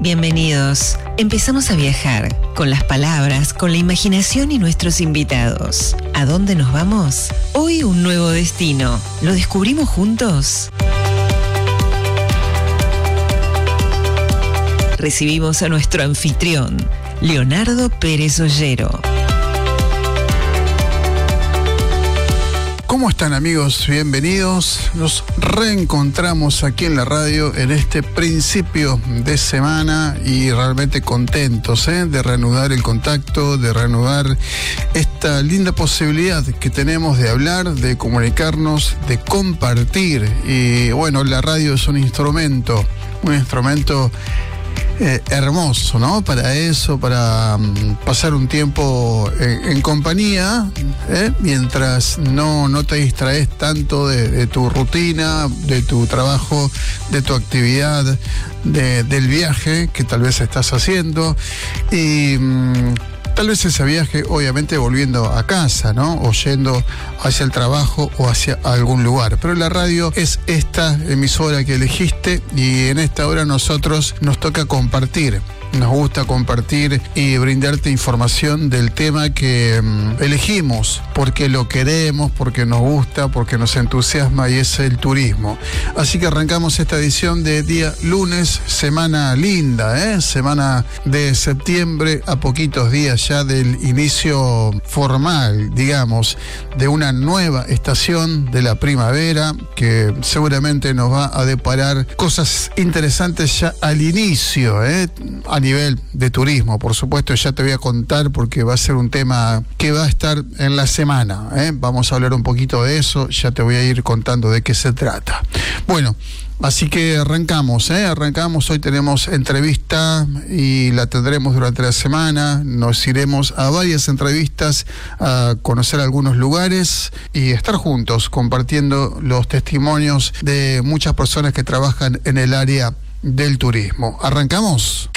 Bienvenidos. Empezamos a viajar con las palabras, con la imaginación y nuestros invitados. ¿A dónde nos vamos? Hoy un nuevo destino. ¿Lo descubrimos juntos? Recibimos a nuestro anfitrión, Leonardo Pérez Ollero. ¿Cómo están, amigos? Bienvenidos. Nos reencontramos aquí en la radio en este principio de semana y realmente contentos de reanudar el contacto, de reanudar esta linda posibilidad que tenemos de hablar, de comunicarnos, de compartir. Y bueno, la radio es un instrumento hermoso, ¿no? Para eso, para pasar un tiempo en compañía, mientras no te distraes tanto de tu rutina, de tu trabajo, de tu actividad, del viaje que tal vez estás haciendo y tal vez ese viaje, obviamente, volviendo a casa, ¿no? O yendo hacia el trabajo o hacia algún lugar. Pero la radio es esta emisora que elegiste y en esta hora nosotros nos toca compartir. Nos gusta compartir y brindarte información del tema que elegimos, porque lo queremos, porque nos gusta, porque nos entusiasma y es el turismo. Así que arrancamos esta edición de día lunes, semana linda, semana de septiembre, a poquitos días ya del inicio formal, digamos, de una nueva estación de la primavera que seguramente nos va a deparar cosas interesantes ya al inicio, a nivel de turismo. Por supuesto, ya te voy a contar porque va a ser un tema que va a estar en la semana, Vamos a hablar un poquito de eso, ya te voy a ir contando de qué se trata. Bueno, así que arrancamos, hoy tenemos entrevista y la tendremos durante la semana. Nos iremos a varias entrevistas a conocer algunos lugares y estar juntos compartiendo los testimonios de muchas personas que trabajan en el área del turismo. ¿Arrancamos?